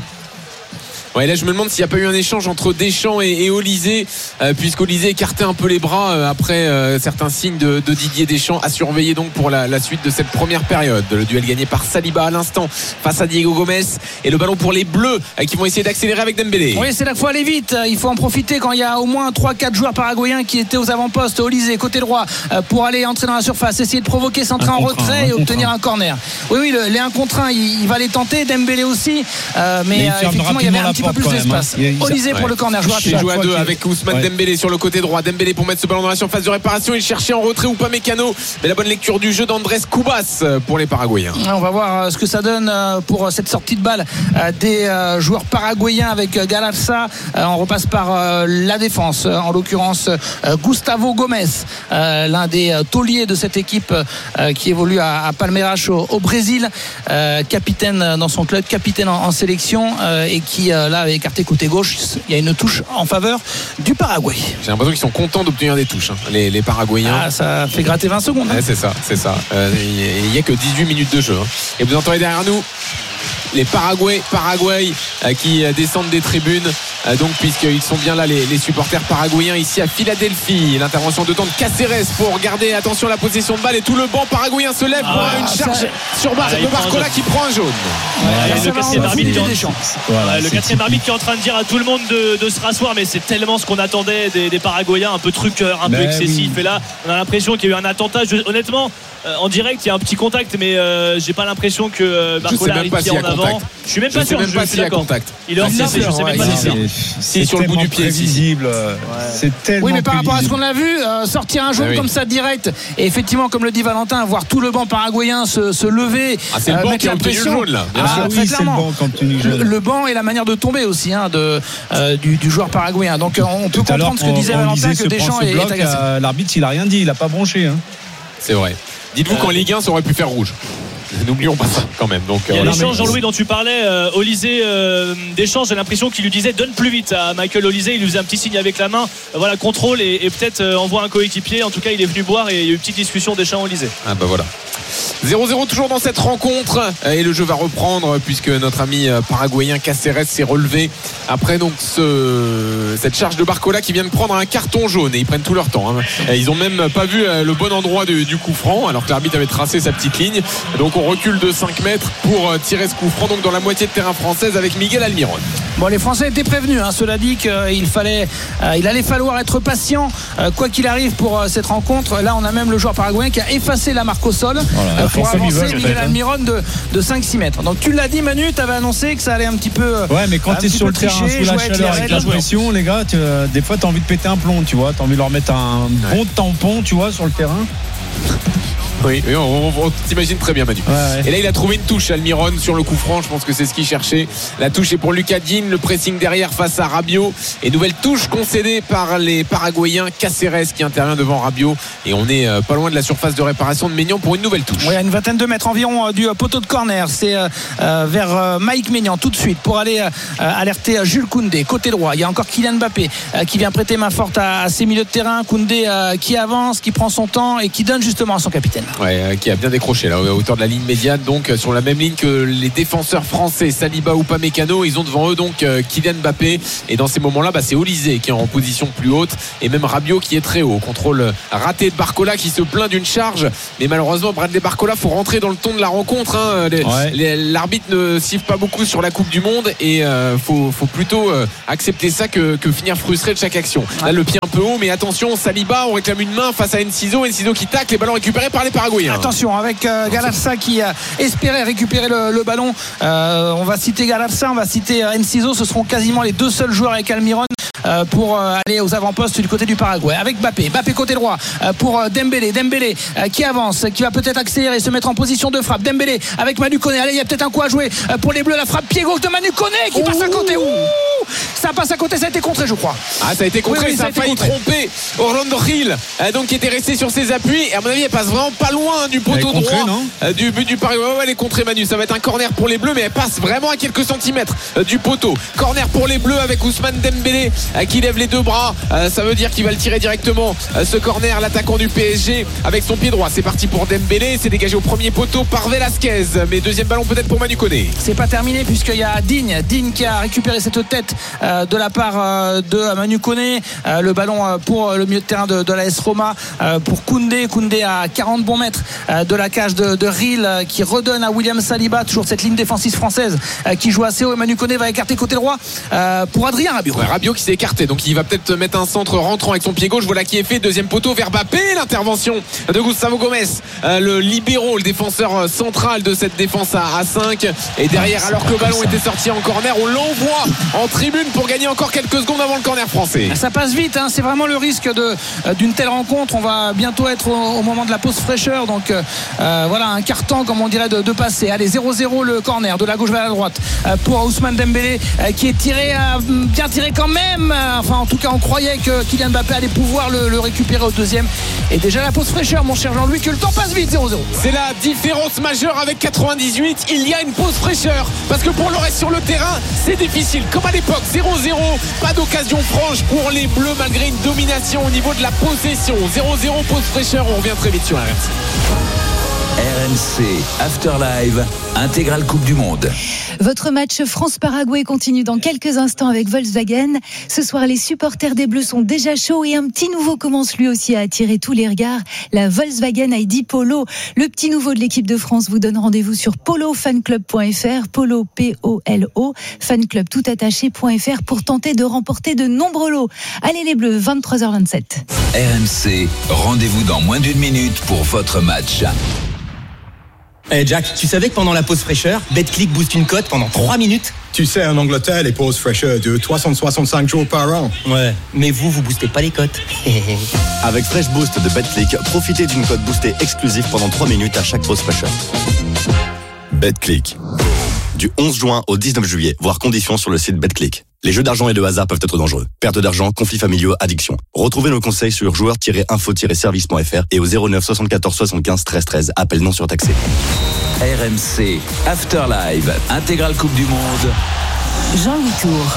Ouais, là je me demande s'il n'y a pas eu un échange entre Deschamps et, et Olysée, euh, puisqu'Olysée écartait un peu les bras euh, après euh, certains signes de, de Didier Deschamps, à surveiller donc pour la, la suite de cette première période. Le duel gagné par Saliba à l'instant face à Diego Gomez et le ballon pour les Bleus euh, qui vont essayer d'accélérer avec Dembélé. Oui, c'est là qu'il faut aller vite, il faut en profiter quand il y a au moins trois quatre joueurs paraguayens qui étaient aux avant-postes. Olysée côté droit euh, pour aller entrer dans la surface, essayer de provoquer, centrer en retrait et obtenir un corner. Oui oui, le, les un contre un, il, il va les tenter, Dembélé aussi, euh, mais, mais euh, effectivement il y avait un petit peu plus d'espace. Olysée pour ouais. le corner, joueur à, joue à deux avec Ousmane ouais. Dembélé sur le côté droit. Dembélé pour mettre ce ballon dans la surface de réparation. Il cherchait en retrait Upamecano, mais la bonne lecture du jeu d'Andrés Cubas pour les Paraguayens. On va voir ce que ça donne pour cette sortie de balle des joueurs paraguayens avec Galarza. On repasse par la défense, en l'occurrence Gustavo Gomez, l'un des tauliers de cette équipe qui évolue à Palmeiras au Brésil, capitaine dans son club, capitaine en sélection et qui là avait écarté côté gauche. Il y a une touche en faveur du Paraguay. J'ai l'impression qu'ils sont contents d'obtenir des touches, hein, les, les Paraguayens. Ah, ça fait gratter vingt secondes. Hein. Ouais, c'est ça, c'est ça. Euh, il n'y a que dix-huit minutes de jeu. Hein. Et vous entendez derrière nous les Paraguay, Paraguay euh, qui euh, descendent des tribunes, euh, donc puisqu'ils sont bien là les, les supporters paraguayens ici à Philadelphie. L'intervention de temps de Caceres pour garder attention la possession de balle et tout le banc paraguayen se lève pour ah, une charge ça... sur barre de Barcola qui prend un jaune. Ouais, ouais, le quatrième arbitre, en... voilà, le quatrième arbitre qui est en train de dire à tout le monde de, de se rasseoir, mais c'est tellement ce qu'on attendait des, des Paraguayens, un peu truqueur, un ben peu excessif. Oui. Et là, on a l'impression qu'il y a eu un attentat. Je, honnêtement, euh, en direct, il y a un petit contact, mais euh, j'ai pas l'impression que euh, Barcola arrive si en avant. Je suis même pas je sûr. Sais même je pas s'il y a contact. Il est hors C C, je sais même pas si c'est. C'est sur le bout du pied. Visible. C'est tellement. Oui, mais par rapport à ce qu'on a vu, euh, sortir un jaune comme ça direct, et effectivement, comme le dit Valentin, voir tout le banc paraguayen se, se lever, ah, c'est le banc qui a obtenu le jaune là. Bien sûr. Très clairement. Le, le banc et la manière de tomber aussi hein, de, euh, du, du joueur paraguayen. Donc on peut comprendre ce que disait Valentin, que Deschamps est agacé. L'arbitre, il a rien dit, il a pas bronché. C'est vrai. Dites-vous qu'en Ligue un, ça aurait pu faire rouge. N'oublions pas ça quand même. Donc, il y a euh, l'échange, Jean-Louis, dont tu parlais. Euh, Olysée, euh, Deschamps, j'ai l'impression qu'il lui disait donne plus vite à Michael Olysée. Il lui faisait un petit signe avec la main. Euh, voilà, contrôle et, et peut-être euh, envoie un coéquipier. En tout cas, il est venu boire et il y a eu une petite discussion Deschamps-Olysée. Ah bah voilà. zéro zéro toujours dans cette rencontre et le jeu va reprendre puisque notre ami paraguayen Cáceres s'est relevé après donc ce, cette charge de Barcola qui vient de prendre un carton jaune et ils prennent tout leur temps hein. Ils ont même pas vu le bon endroit du, du coup franc alors que l'arbitre avait tracé sa petite ligne, donc on recule de cinq mètres pour tirer ce coup franc donc dans la moitié de terrain française avec Miguel Almiron. Bon, les Français étaient prévenus, hein. Cela dit qu'il fallait, euh, il allait falloir être patient euh, quoi qu'il arrive pour euh, cette rencontre. Là on a même le joueur paraguayen qui a effacé la marque au sol voilà, euh, pour avancer Miguel Almiron de, de cinq six mètres. Donc tu l'as dit Manu, tu avais annoncé que ça allait un petit peu euh, ouais mais quand tu es sur le terrain sous la chaleur avec la pression les gars tu, euh, des fois tu as envie de péter un plomb, tu vois, tu as envie de leur mettre un bon ouais. tampon, tu vois, sur le terrain. Oui, on, on, on t'imagine très bien Manu. Ouais, ouais. Et là il a trouvé une touche Almiron sur le coup franc, je pense que c'est ce qu'il cherchait. La touche est pour Lucas Digne, le pressing derrière face à Rabiot et nouvelle touche concédée par les Paraguayens, Cáceres qui intervient devant Rabiot et on est euh, pas loin de la surface de réparation de Maignan pour une nouvelle touche. Oui, à une vingtaine de mètres environ euh, du euh, poteau de corner, c'est euh, euh, vers euh, Mike Maignan tout de suite pour aller euh, alerter euh, Jules Koundé côté droit. Il y a encore Kylian Mbappé euh, qui vient prêter main forte à, à ses milieux de terrain. Koundé euh, qui avance, qui prend son temps et qui donne justement à son capitaine. Ouais, qui a bien décroché là, à hauteur de la ligne médiane, donc sur la même ligne que les défenseurs français Saliba ou Upamecano. Ils ont devant eux donc Kylian Mbappé et dans ces moments-là bah, c'est Olysée qui est en position plus haute et même Rabiot qui est très haut. Contrôle raté de Barcola qui se plaint d'une charge, mais malheureusement Bradley Barcola faut rentrer dans le ton de la rencontre hein. les, ouais. les, l'arbitre ne siffle pas beaucoup sur la Coupe du Monde et euh, faut, faut plutôt euh, accepter ça que, que finir frustré de chaque action. Là le pied un peu haut, mais attention Saliba, on réclame une main face à Enciso, Enciso qui tacle, les ballons récupérés par les Paraguayens. Attention avec euh, Galarza qui euh, espérait récupérer le, le ballon. Euh, on va citer Galarza, on va citer euh, Enciso. Ce seront quasiment les deux seuls joueurs avec Almiron euh, pour euh, aller aux avant-postes du côté du Paraguay. Avec Mbappé, Mbappé côté droit euh, pour euh, Dembélé, Dembélé euh, qui avance, qui va peut-être accélérer, se mettre en position de frappe. Dembélé avec Manu Koné. Allez, il y a peut-être un coup à jouer euh, pour les Bleus. La frappe pied gauche de Manu Koné qui Ouh. passe à côté. Ouh. Ça passe à côté, ça a été contré, je crois. Ah, ça a été contré, oui, oui, ça, ça a, a failli contré. tromper Orlando Gil, euh, donc qui était resté sur ses appuis. Et à mon avis, elle passe vraiment pas loin du poteau droit contré, euh, du but du Paris. Ouais, ouais, elle est contrée, Manu. Ça va être un corner pour les Bleus, mais elle passe vraiment à quelques centimètres euh, du poteau. Corner pour les Bleus avec Ousmane Dembélé euh, qui lève les deux bras. Euh, ça veut dire qu'il va le tirer directement. Euh, ce corner, l'attaquant du P S G avec son pied droit. C'est parti pour Dembélé. C'est dégagé au premier poteau par Velasquez. Mais deuxième ballon peut-être pour Manu Koné. C'est pas terminé puisqu'il y a Digne, Digne qui a récupéré cette tête euh, de la part euh, de Manu Koné. Euh, le ballon euh, pour le milieu de terrain de, de l'A S Roma euh, pour Koundé. Koundé à quarante bons mètres euh, de la cage de, de Ril euh, qui redonne à William Saliba. Toujours cette ligne défensive française euh, qui joue assez haut. Et Manu Koné va écarter côté droit euh, pour Adrien Rabiot. Ouais, Rabiot qui s'est écarté, donc il va peut-être mettre un centre rentrant avec son pied gauche. Voilà qui est fait. Deuxième poteau vers Mbappé. L'intervention de Gustavo Gomes, euh, le libéro, le défenseur central de cette défense à, à cinq. Et derrière, alors que le ballon était sorti en corner, on l'envoie en tribune pour gagner encore quelques secondes avant le corner français. Ça passe vite, hein. C'est vraiment le risque de, euh, d'une telle rencontre. On va bientôt être au, au moment de la pause fraîcheur. Donc euh, voilà, un carton comme on dirait de, de passer. Allez, zéro zéro le corner de la gauche vers la droite euh, pour Ousmane Dembélé euh, qui est tiré, euh, bien tiré quand même. Enfin, en tout cas, on croyait que Kylian Mbappé allait pouvoir le, le récupérer au deuxième. Et déjà la pause fraîcheur, mon cher Jean-Louis, que le temps passe vite. Zéro zéro. C'est la différence majeure avec quatre-vingt-dix-huit. Il y a une pause fraîcheur parce que pour le reste sur le terrain, c'est difficile. Comme à l'époque, zéro zéro. Pas d'occasion franche pour les Bleus malgré une domination au niveau de la possession. zéro zéro, pause fraîcheur. On revient très vite sur R M C. R M C After Live, intégrale Coupe du Monde. Votre match France-Paraguay continue dans quelques instants avec Volkswagen. Ce soir, les supporters des Bleus sont déjà chauds et un petit nouveau commence lui aussi à attirer tous les regards. La Volkswagen I D Polo. Le petit nouveau de l'équipe de France vous donne rendez-vous sur polo fan club point f r, Polo P O L O, fanclub tout attaché point f r pour tenter de remporter de nombreux lots. Allez les Bleus, vingt-trois heures vingt-sept. R M C, rendez-vous dans moins d'une minute pour votre match. Eh hey Jack, tu savais que pendant la pause fraîcheur, BetClick booste une cote pendant trois minutes? Tu sais, en Angleterre, les pauses fraîcheurs durent trois cent soixante-cinq jours par an. Ouais, mais vous, vous boostez pas les cotes. Avec Fresh Boost de BetClick, profitez d'une cote boostée exclusive pendant trois minutes à chaque pause fraîcheur. BetClick. Du onze juin au dix-neuf juillet, voir conditions sur le site BetClick. Les jeux d'argent et de hasard peuvent être dangereux. Perte d'argent, conflits familiaux, addiction. Retrouvez nos conseils sur joueurs tiret info tiret service point f r et au zéro neuf soixante-quatorze soixante-quinze treize treize. Appel non surtaxé. R M C After Live, intégrale Coupe du Monde. Jean-Louis Tour.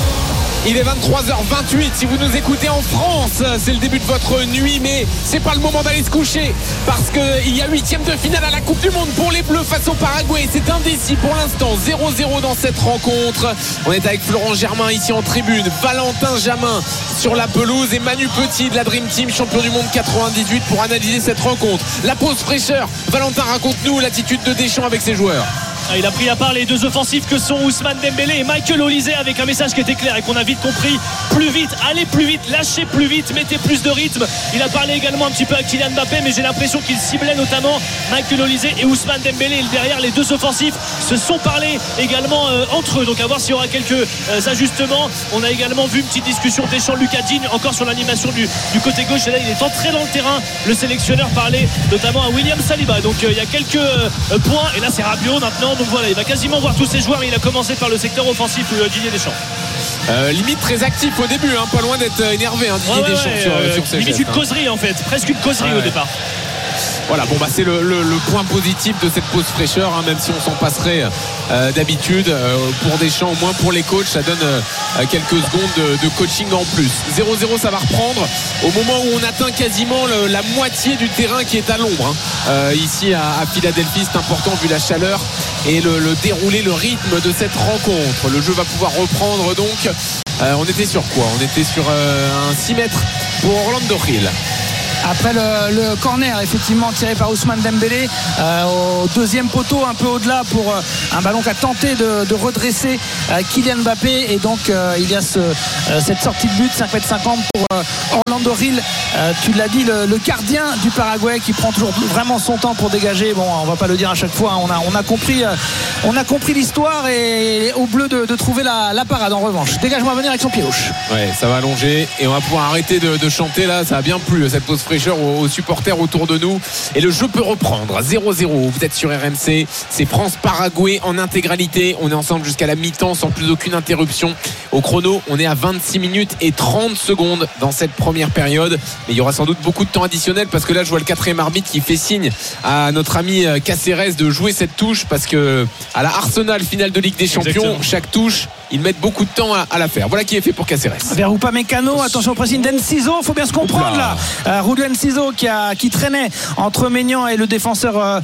Il est vingt-trois heures vingt-huit si vous nous écoutez en France, c'est le début de votre nuit, mais c'est pas le moment d'aller se coucher parce qu'il y a huitième de finale à la Coupe du Monde pour les Bleus face au Paraguay. C'est indécis pour l'instant, zéro zéro dans cette rencontre. On est avec Florent Germain ici en tribune, Valentin Jamin sur la pelouse et Manu Petit de la Dream Team, champion du monde quatre-vingt-dix-huit, pour analyser cette rencontre. La pause fraîcheur, Valentin, raconte-nous l'attitude de Deschamps avec ses joueurs. Il a pris à part les deux offensifs que sont Ousmane Dembélé et Michael Olise, avec un message qui était clair et qu'on a vite compris: plus vite, allez plus vite, lâchez plus vite, mettez plus de rythme. Il a parlé également un petit peu à Kylian Mbappé, mais j'ai l'impression qu'il ciblait notamment Michael Olise et Ousmane Dembélé. Et derrière, les deux offensifs se sont parlé également euh, entre eux, donc à voir s'il y aura quelques euh, ajustements. On a également vu une petite discussion Deschamps-Lucas Digne encore sur l'animation du, du côté gauche, et là il est entré dans le terrain. Le sélectionneur parlait notamment à William Saliba, donc euh, il y a quelques euh, points, et là c'est Rabiot maintenant. Donc voilà, il va quasiment voir tous ses joueurs. Il a commencé par le secteur offensif, euh, Didier Deschamps. Euh, limite très actif au début, hein, pas loin d'être énervé, hein, Didier ouais, ouais, Deschamps ouais, sur, euh, sur ses limite gestes, une causerie hein. En fait, presque une causerie ouais. au départ. Voilà, bon bah c'est le, le, le point positif de cette pause fraîcheur, hein, même si on s'en passerait euh, d'habitude. Euh, pour Deschamps, au moins pour les coachs, ça donne euh, quelques secondes de, de coaching en plus. zéro zéro, ça va reprendre au moment où on atteint quasiment le, la moitié du terrain qui est à l'ombre, hein. euh, ici à, à Philadelphie. C'est important vu la chaleur et le, le déroulé, le rythme de cette rencontre. Le jeu va pouvoir reprendre donc. Euh, on était sur quoi? On était sur euh, un six mètres pour Orlando Hill. Après le, le corner effectivement tiré par Ousmane Dembélé euh, au deuxième poteau, un peu au-delà, pour euh, un ballon qui a tenté de, de redresser euh, Kylian Mbappé, et donc euh, il y a ce, euh, cette sortie de but cinq mètres cinquante pour euh, Orlando Hill. Euh, tu l'as dit, le, le gardien du Paraguay qui prend toujours vraiment son temps pour dégager. Bon, on va pas le dire à chaque fois, hein. on, a, on a compris euh, on a compris l'histoire, et au bleu de, de trouver la, la parade. En revanche, dégagement à venir avec son pied gauche. Ouais, ça va allonger et on va pouvoir arrêter de, de chanter là. Ça a bien plu cette pause fraîcheur aux, aux supporters autour de nous, et le jeu peut reprendre. Zéro zéro, vous êtes sur R M C, c'est France-Paraguay en intégralité. On est ensemble jusqu'à la mi-temps sans plus aucune interruption. Au chrono, on est à vingt-six minutes et trente secondes dans cette première période, mais il y aura sans doute beaucoup de temps additionnel, parce que là je vois le quatrième arbitre qui fait signe à notre ami Cáceres de jouer cette touche, parce que à la Arsenal finale de Ligue des Champions, exactement, chaque touche ils mettent beaucoup de temps à, à la faire. Voilà qui est fait pour Cáceres. Vers Upamecano, attention au pressing d'Enciso, faut bien se comprendre là. Euh, Rulio Enciso qui, a, qui traînait entre Maignan et le défenseur euh,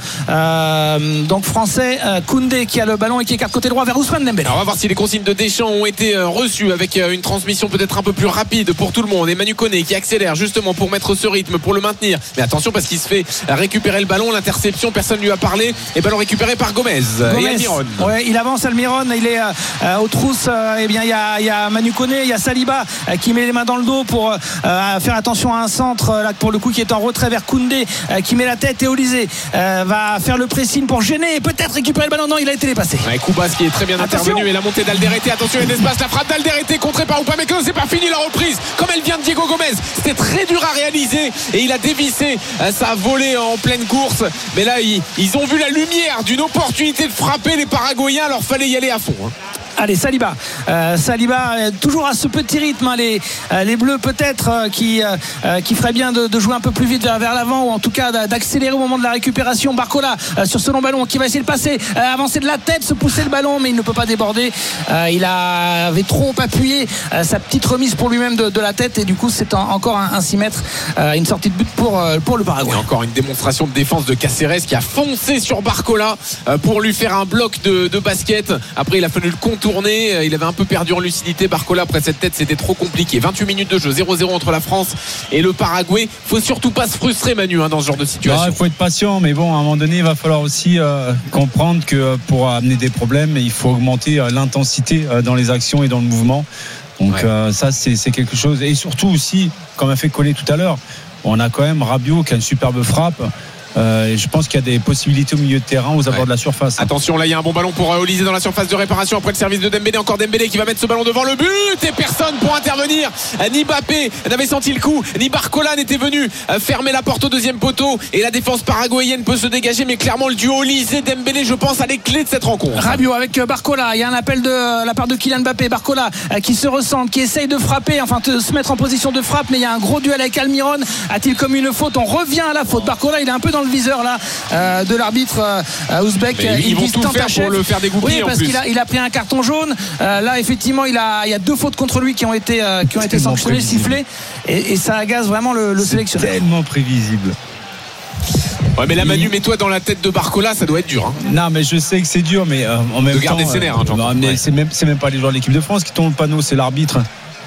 euh, donc français euh, Koundé, qui a le ballon et qui écarte côté droit vers Ousmane Dembélé. Alors on va voir si les consignes de Deschamps ont été euh, reçues avec euh, une transmission peut-être un peu plus rapide pour tout le monde. Et Manu Koné qui accélère justement pour mettre ce rythme, pour le maintenir. Mais attention, parce qu'il se fait récupérer le ballon, l'interception, personne ne lui a parlé, et ballon récupéré par Gomez, Gomez et Almiron. Ouais, il avance Almiron, il est euh, aux trousses. Euh, eh bien il y a, il y a Manu Koné, il y a Saliba euh, qui met les mains dans le dos pour euh, faire attention à un centre euh, là pour le coup qui est en retrait vers Koundé, euh, qui met la tête, et Olise euh, va faire le pressing pour gêner et peut-être récupérer le ballon. Non, il a été dépassé. Ouais, Koubas qui est très bien attention. Intervenu, et la montée d'Alderete. Attention, il y a l'espace, la frappe d'Alderete contrée par Upamecano. C'est pas fini la reprise comme elle vient de Diego Gomez. C'était très dur à réaliser et il a dévissé, ça a volé en pleine course, mais là ils, ils ont vu la lumière d'une opportunité de frapper les Paraguayens. Alors fallait y aller à fond, hein. Allez, Saliba, euh, Saliba euh, toujours à ce petit rythme, hein, les, euh, les Bleus peut-être euh, qui, euh, qui ferait bien de, de jouer un peu plus vite vers, vers l'avant, ou en tout cas d'accélérer au moment de la récupération. Barcola euh, sur ce long ballon qui va essayer de passer, euh, avancer de la tête, se pousser le ballon, mais il ne peut pas déborder. Euh, il a, avait trop appuyé euh, sa petite remise pour lui-même de, de la tête, et du coup c'est en, encore un, un six mètres, euh, une sortie de but pour, euh, pour le Paraguay. Et encore une démonstration de défense de Cáceres qui a foncé sur Barcola euh, pour lui faire un bloc de, de basket. Après il a fallu le contourner. Il avait un peu perdu en lucidité, Barcola, après cette tête, c'était trop compliqué. vingt-huit minutes de jeu, zéro zéro entre la France et le Paraguay. Faut surtout pas se frustrer, Manu, hein, dans ce genre de situation. Il faut être patient, mais bon, à un moment donné il va falloir aussi euh, comprendre que pour amener des problèmes, il faut augmenter euh, l'intensité euh, dans les actions et dans le mouvement. Donc ouais. euh, ça c'est, c'est quelque chose, et surtout aussi, comme a fait Collet tout à l'heure, on a quand même Rabiot qui a une superbe frappe. Euh, et je pense qu'il y a des possibilités au milieu de terrain, aux abords ouais. de la surface. Attention, là il y a un bon ballon pour Olysée dans la surface de réparation après le service de Dembélé. Encore Dembélé qui va mettre ce ballon devant le but et personne pour intervenir. Ni Mbappé n'avait senti le coup, ni Barcola n'était venu fermer la porte au deuxième poteau. Et la défense paraguayenne peut se dégager, mais clairement le duo Olysée-Dembélé, je pense, a les clés de cette rencontre. Rabiot avec Barcola, il y a un appel de la part de Kylian Mbappé. Barcola qui se ressent, qui essaye de frapper, enfin de se mettre en position de frappe, mais il y a un gros duel avec Almiron. A-t-il commis une faute? On revient à la faute. Barcola, il est un peu dans le viseur là euh, de l'arbitre euh, ouzbek. Mais ils, ils vont tout faire pour le faire dégoupiller. Oui, parce en plus. qu'il a, il a pris un carton jaune. Euh, là, effectivement, il a, il y a deux fautes contre lui qui ont été, euh, qui ont été sanctionnées, sifflées, et, et ça agace vraiment le, le sélectionneur. Tellement prévisible. Ouais, mais la Manu, mets-toi dans la tête de Barcola, ça doit être dur. Hein. Non, mais je sais que c'est dur, mais euh, en même de temps. garder ses nerfs, hein, non, mais ouais. c'est, même, c'est même pas les joueurs de l'équipe de France qui tombent le panneau, c'est l'arbitre.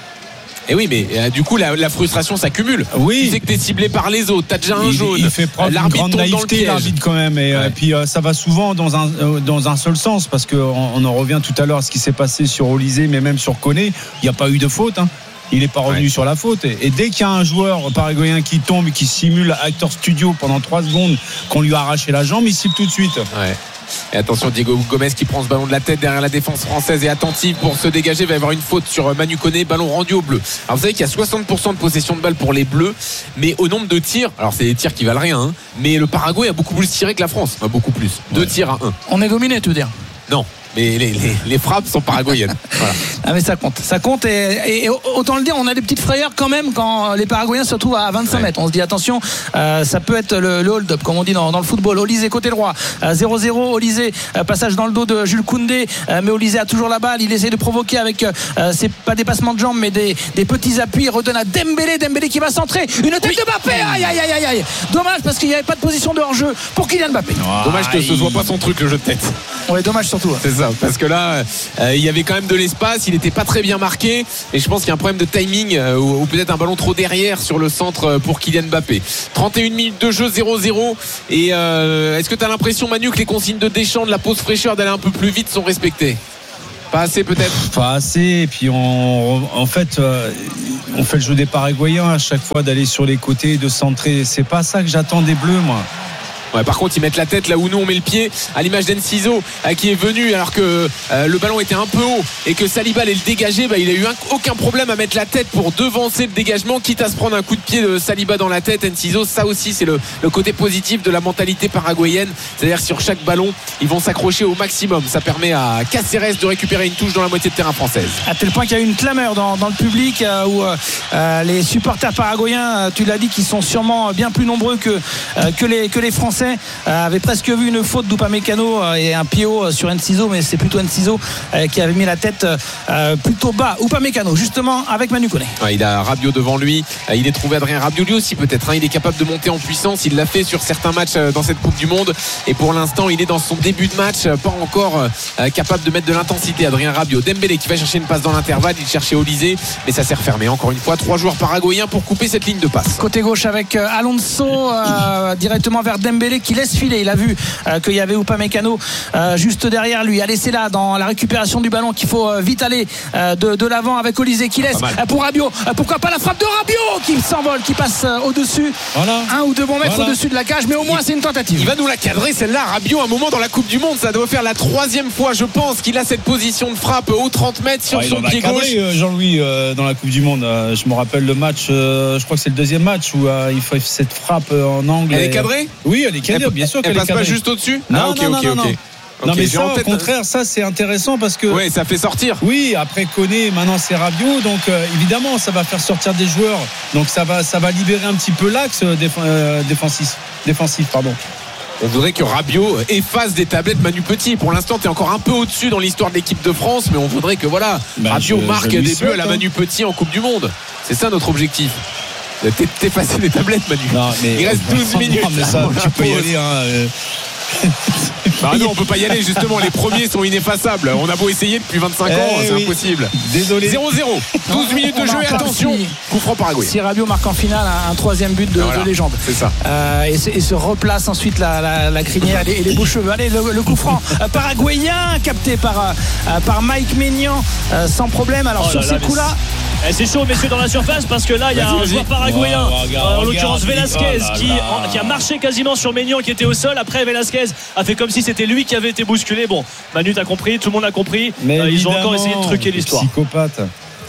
Et oui, mais euh, du coup, la, la frustration s'accumule. Oui. Tu sais que t'es ciblé par les autres, t'as déjà un il, jaune. Il fait preuve d'une grande naïveté, l'arbitre, quand même. Et, ouais. euh, puis, euh, ça va souvent dans un, euh, dans un seul sens, parce qu'on on en revient tout à l'heure à ce qui s'est passé sur Olysée, mais même sur Koné. Il n'y a pas eu de faute. Hein. Il n'est pas revenu ouais. sur la faute. Et, et dès qu'il y a un joueur paraguayen qui tombe et qui simule acteur studio pendant trois secondes, qu'on lui a arraché la jambe, il cible tout de suite. Ouais. Et attention, Diego Gomez qui prend ce ballon de la tête derrière la défense française et attentive pour se dégager. Il va y avoir une faute sur Manu Koné, ballon rendu aux Bleus. Alors vous savez qu'il y a soixante pour cent de possession de balle pour les Bleus, mais au nombre de tirs, alors c'est des tirs qui valent rien, hein, mais le Paraguay a beaucoup plus tiré que la France. Enfin, beaucoup plus. Deux ouais. tirs à un. On est dominé, tu veux dire? Non. Mais les, les, les frappes sont paraguayennes. Voilà. Ah mais ça compte, ça compte et, et autant le dire, on a des petites frayeurs quand même quand les Paraguayens se retrouvent à vingt-cinq ouais. mètres. On se dit attention, euh, ça peut être le, le hold-up comme on dit dans, dans le football. Olysée côté droit, euh, zéro zéro. Olysée, euh, passage dans le dos de Jules Koundé, euh, mais Olysée a toujours la balle. Il essaie de provoquer avec, euh, c'est pas des passements de jambes, mais des, des petits appuis. Il redonne à Dembélé, Dembélé qui va centrer. Une tête oui. de Mbappé. Aïe aïe aïe aïe. Dommage parce qu'il n'y avait pas de position de hors-jeu pour Kylian Mbappé. Oh, dommage que ce soit pas son truc le jeu de tête. Ouais, dommage surtout. C'est ça, parce que là, euh, il y avait quand même de l'espace, il n'était pas très bien marqué, et je pense qu'il y a un problème de timing euh, ou, ou peut-être un ballon trop derrière sur le centre pour Kylian Mbappé. trente et une minutes de jeu, zéro zéro. Et euh, est-ce que tu as l'impression, Manu, que les consignes de Deschamps de la pause fraîcheur d'aller un peu plus vite sont respectées? Pas assez peut-être. Pas assez. Et puis on, en fait, euh, on fait le jeu des Paraguayens à chaque fois d'aller sur les côtés, de centrer. C'est pas ça que j'attends des Bleus, moi. Ouais, par contre ils mettent la tête là où nous on met le pied, à l'image d'Enciso euh, qui est venu alors que euh, le ballon était un peu haut et que Saliba allait le dégager. Bah, il a eu un, aucun problème à mettre la tête pour devancer le dégagement, quitte à se prendre un coup de pied de Saliba dans la tête. Enciso, ça aussi c'est le, le côté positif de la mentalité paraguayenne, c'est-à-dire sur chaque ballon ils vont s'accrocher au maximum. Ça permet à Cáceres de récupérer une touche dans la moitié de terrain française, à tel point qu'il y a eu une clameur dans, dans le public euh, où euh, les supporters paraguayens, euh, tu l'as dit, qui sont sûrement bien plus nombreux que, euh, que, les, que les Français, Euh, avait presque vu une faute d'Upamecano euh, et un pied haut sur Enciso, mais c'est plutôt Enciso euh, qui avait mis la tête euh, plutôt bas. Upamecano justement avec Manu Koné. Ouais, il a Rabiot devant lui, euh, il est trouvé Adrien Rabiot lui aussi peut-être, hein. Il est capable de monter en puissance, il l'a fait sur certains matchs euh, dans cette Coupe du Monde, et pour l'instant il est dans son début de match, euh, pas encore euh, capable de mettre de l'intensité. Adrien Rabiot, Dembélé qui va chercher une passe dans l'intervalle, il cherchait Olysée, mais ça s'est refermé encore une fois. Trois joueurs paraguayens pour couper cette ligne de passe. Côté gauche avec euh, Alonso euh, directement vers Dembélé qui laisse filer. Il a vu euh, qu'il y avait Upamecano euh, juste derrière lui. A laissé là dans la récupération du ballon qu'il faut euh, vite aller euh, de, de l'avant avec Olysée qui laisse euh, pour Rabiot. Euh, pourquoi pas la frappe de Rabiot qui s'envole, qui passe euh, au-dessus. Voilà. Un ou deux bons mètres voilà. au-dessus de la cage, mais au moins il, c'est une tentative. Il va nous la cadrer celle-là. Rabiot, un moment dans la Coupe du Monde, ça doit faire la troisième fois, je pense, qu'il a cette position de frappe aux trente mètres sur ah, son pied gauche. Cadré, euh, Jean-Louis, euh, dans la Coupe du Monde, euh, je me rappelle le match, euh, je crois que c'est le deuxième match où euh, il fait cette frappe euh, en angle. Elle est cadrée? Oui, elle est cadrée, elle, bien sûr. Elle passe pas juste au-dessus? Non, ah, okay, non, okay, non, okay. non. Non okay, mais ça au contraire ça c'est intéressant parce que oui ça fait sortir. Oui après Koné maintenant c'est Rabiot donc euh, évidemment ça va faire sortir des joueurs donc ça va ça va libérer un petit peu l'axe déf- euh, défensif défensif pardon. On voudrait que Rabiot efface des tablettes Manu Petit. Pour l'instant, tu es encore un peu au-dessus dans l'histoire de l'équipe de France, mais on voudrait que voilà, ben, Rabiot je, marque je des buts à la Manu Petit en Coupe du Monde. C'est ça notre objectif. T'effacer des tablettes, Manu. Non, mais il reste douze minutes. Non, mais ça, tu peux y aller. Hein, euh... Bah non, on peut pas y aller justement. Les premiers sont ineffaçables. On a beau essayer depuis vingt-cinq ans, eh c'est oui. impossible. Désolé. zéro zéro. douze minutes de jeu et attention. Coup franc Paraguay. Si Rabiot marque en finale un, un troisième but de, voilà, de légende. C'est ça. Euh, et, se, et se replace ensuite la, la, la crinière et les beaux cheveux. Allez, le, le coup franc euh, paraguayen capté par, euh, par Mike Maignan euh, sans problème. Alors oh sur là ces coups-là. Eh, c'est chaud, messieurs, dans la surface, parce que là, il y a Vas-y, un vas-y. joueur paraguayen, Oh, regarde, euh, en l'occurrence regarde, Velasquez, oh là qui, là. en- qui a marché quasiment sur Maignan, qui était au sol. Après, Velasquez a fait comme si c'était lui qui avait été bousculé. Bon, Manu, t'as compris, tout le monde a compris. Mais Euh, ils ont encore évidemment, essayé de truquer l'histoire. Psychopathe.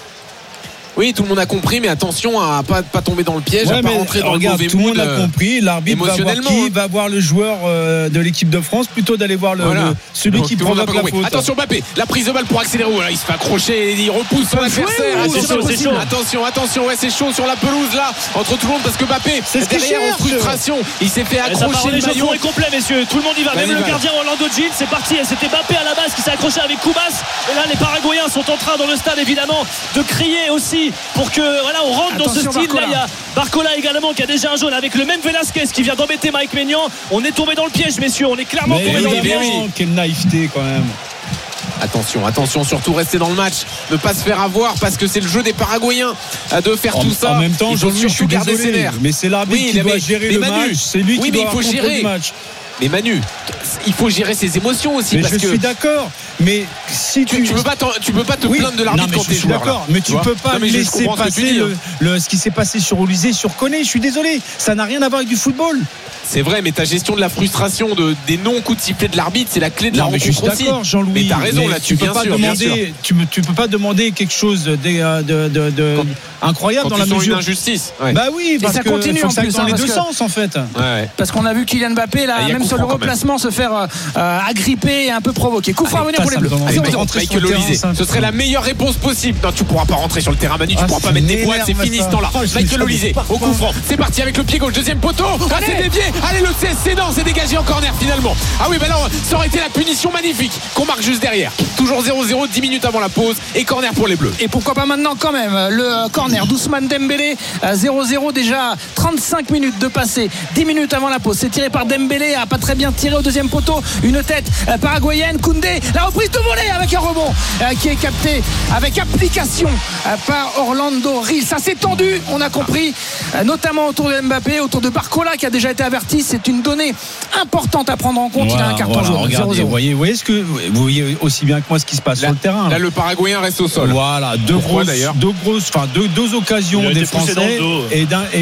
Oui, tout le monde a compris, mais attention à pas pas tomber dans le piège, Ouais, à pas mais rentrer dans regarde, le mauvais tout le monde mood, a euh, compris. L'arbitre va voir émotionnellement, qui hein. va voir le joueur euh, de l'équipe de France plutôt d'aller voir le, Voilà. le- celui Donc, qui tout le monde a provoque pas la compris. faute. Attention Mbappé, la prise de balle pour accélérer. Voilà, il se fait accrocher, il repousse son adversaire. ou c'est chaud, c'est chaud. Attention, attention, ouais, c'est chaud sur la pelouse là, entre tout le monde parce que Mbappé C'est ce qu'il derrière en cherche. frustration, il s'est fait Et ça part accrocher en le maillot. échauffement est complet, messieurs. Tout le monde y va. Vas-y, Même le va. gardien Orlando Gil, c'est parti. Et c'était Mbappé à la base qui s'est accroché avec Koubas. Et là, les Paraguayens sont en train, dans le stade, évidemment, de crier aussi pour que, voilà, on rentre dans ce Attention, style. Barcola. Là, il y a Barcola également qui a déjà un jaune avec le même Velasquez qui vient d'embêter Mike Maignan. On est tombé dans le piège, messieurs. On est clairement Mais tombé dans le évidemment, piège. quelle naïveté quand même. Attention, attention, surtout rester dans le match, ne pas se faire avoir parce que c'est le jeu des Paraguayens euh, de faire En, tout ça. en même temps, il faut Jean-Louis, je surtout suis garder ses désolé, nerfs. mais c'est l'arbitre Oui, qui mais- doit gérer mais le Manu, match. C'est lui oui, qui mais doit il faut contrôler gérer. le match. Mais Manu, il faut gérer ses émotions aussi Mais parce je que suis d'accord. Mais si tu, tu, tu peux pas t'en- tu peux pas te Oui, plaindre de non, l'arbitre mais quand je t'es suis joueur. d'accord, là. mais tu vois peux pas Non, mais je laisser comprends ce que tu passer dis, le, le- ce qui s'est passé sur Olysée, sur Koné. Je suis désolé, ça n'a rien à voir avec du football. C'est vrai, mais ta gestion de la frustration, de, des non-coups de sifflet de l'arbitre, c'est la clé de la Non, mais je rencontre suis aussi. d'accord, Jean-Louis. Mais t'as raison mais là-dessus, tu peux bien pas sûr, bien sûr. demander, tu, me- tu peux pas demander quelque chose de, de, de, de- de Quand- incroyable Quand dans tu la sens une mesure. injustice. Ouais. Bah oui, parce ça que continue faut en que ça aille plus, dans hein, les parce deux que- sens en fait. Ouais. Parce qu'on a vu Kylian Mbappé là, Ah, il y a même coup sur le franc, quand même. replacement se faire euh, euh, agripper et un peu provoquer. Coup franc à Allez, venir pour les ça me Bleus. donne envie zéro de zéro. rentrer sur Michael le terrain, Olysée, ça. ce serait la meilleure réponse possible. Non, tu pourras pas rentrer sur le terrain, Manu, tu Ah, pourras ça pas mettre des boîtes, m'énerve, c'est fini ça. ce temps-là. Oh, je Michael me Olysée, savais pas au coup franc, c'est parti avec le pied gauche, deuxième poteau. Ah, c'est dévié. Allez, le C S C, non, c'est dégagé en corner finalement. Ah oui, bah là, ça aurait été la punition magnifique qu'on marque juste derrière. Toujours zéro zéro, dix minutes avant la pause et corner pour les Bleus. Et pourquoi pas maintenant quand même le euh, corner d'Ousmane Dembélé, euh, zéro zéro déjà, trente-cinq minutes de passé, dix minutes avant la pause. C'est tiré par Dembélé, a pas très bien tiré au deuxième poteau, une tête euh, paraguayenne, Koundé, la reprise de volée avec un rebond euh, qui est capté avec application euh, par Orlando Rill. Ça s'est tendu, on a compris, euh, notamment autour de Mbappé, autour de Barcola qui a déjà été averti. C'est une donnée importante à prendre en compte. Il a un Voilà, carton voilà, jaune. regardez, zéro zéro. vous voyez, vous voyez ce que vous voyez aussi bien que moi ce qui se passe Là, sur le terrain. là, le Paraguayen reste au sol. Voilà, deux Pourquoi, grosses, d'ailleurs deux grosses, enfin deux, deux occasions Il a des été poussé dans Français le dos. et d'un